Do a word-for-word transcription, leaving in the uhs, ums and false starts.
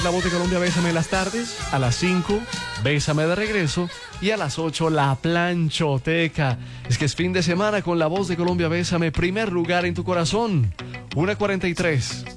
La Voz de Colombia, Bésame en las tardes. A las cinco, Bésame de regreso. Y a las ocho, La Planchoteca. Es que es fin de semana con La Voz de Colombia, Bésame. Primer lugar en tu corazón. una cuarenta y tres.